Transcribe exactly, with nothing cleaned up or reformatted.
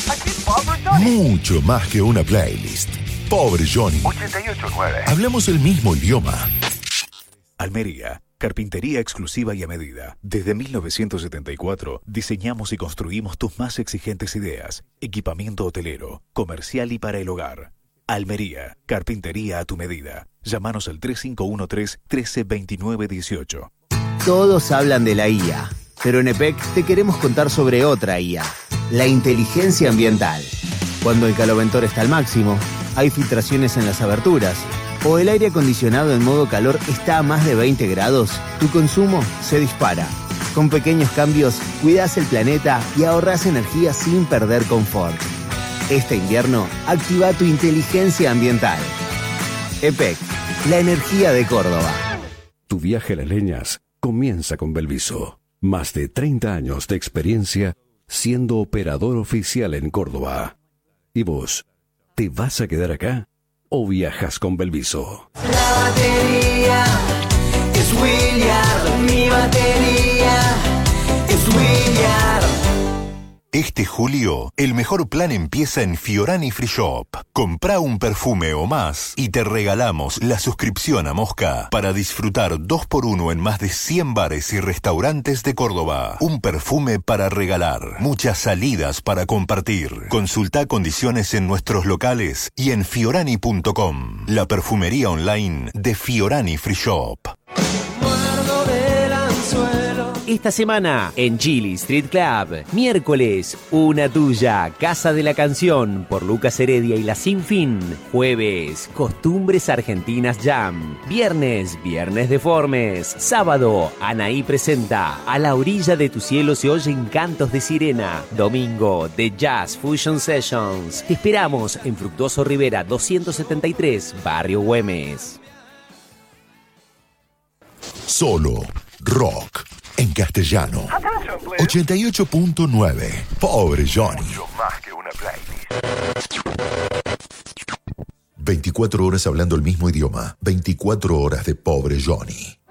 Mucho más que una playlist. Pobre Johnny. ochenta y ocho nueve. Hablamos el mismo idioma. Almería, carpintería exclusiva y a medida. Desde mil novecientos setenta y cuatro diseñamos y construimos tus más exigentes ideas. Equipamiento hotelero, comercial y para el hogar. Almería, carpintería a tu medida. Llámanos al tres cinco uno tres, trece veintinueve dieciocho. Todos hablan de la I A, pero en E P E C te queremos contar sobre otra I A, la inteligencia ambiental. Cuando el caloventor está al máximo, hay filtraciones en las aberturas, o el aire acondicionado en modo calor está a más de veinte grados, tu consumo se dispara. Con pequeños cambios, cuidás el planeta y ahorrás energía sin perder confort. Este invierno, activa tu inteligencia ambiental. E P E C, la energía de Córdoba. Tu viaje a las leñas comienza con Belviso. Más de treinta años de experiencia siendo operador oficial en Córdoba. ¿Y vos, te vas a quedar acá o viajas con Belviso? La batería es Williard, mi batería es Williard. Este julio, el mejor plan empieza en Fiorani Free Shop. Comprá un perfume o más y te regalamos la suscripción a Mosca para disfrutar dos por uno en más de cien bares y restaurantes de Córdoba. Un perfume para regalar, muchas salidas para compartir. Consultá condiciones en nuestros locales y en fiorani punto com, la perfumería online de Fiorani Free Shop. Esta semana en Chili Street Club, miércoles, Una Tuya, Casa de la Canción por Lucas Heredia y La Sin Fin. Jueves, Costumbres Argentinas Jam. Viernes, Viernes Deformes. Sábado, Anaí presenta A la orilla de tu cielo se oyen cantos de sirena. Domingo, The Jazz Fusion Sessions. Te esperamos en Fructuoso Rivera doscientos setenta y tres, Barrio Güemes. Solo rock en castellano. ochenta y ocho punto nueve. Pobre Johnny. Mucho más que una playlist. veinticuatro horas hablando el mismo idioma. veinticuatro horas de Pobre Johnny.